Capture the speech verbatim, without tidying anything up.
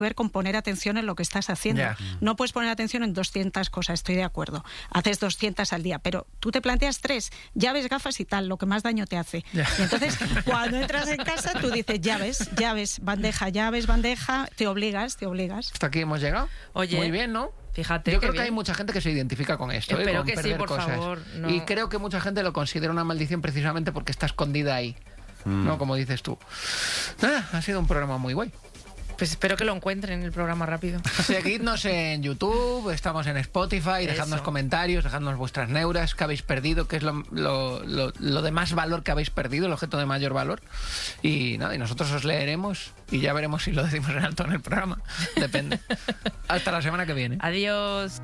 ver con poner atención en lo que estás haciendo. Ya. No puedes poner atención en doscientas cosas, estoy de acuerdo. Haces doscientas al día, pero tú te planteas tres, llaves, gafas y tal, lo que más daño te hace. Ya. Y entonces, cuando entras en casa, tú dices llaves, llaves, bandeja, llaves, bandeja, te obligas, te obligas. Hasta aquí hemos llegado. Oye, muy bien, ¿no? Fíjate. Yo qué creo que bien. hay mucha gente que se identifica con esto. Espero ¿eh? Con que sí, perder por cosas. favor, no. Y creo que mucha gente lo considera una maldición precisamente porque está escondida ahí. Mm. ¿No? Como dices tú. Ah, ha sido un programa muy guay. Pues espero que lo encuentren en el programa rápido. Seguidnos en YouTube, estamos en Spotify, dejadnos Eso. comentarios, dejadnos vuestras neuras, que habéis perdido, que es lo, lo, lo, lo de más valor que habéis perdido, el objeto de mayor valor. Y nada, y nosotros os leeremos y ya veremos si lo decimos en alto en el programa. Depende. Hasta la semana que viene. Adiós.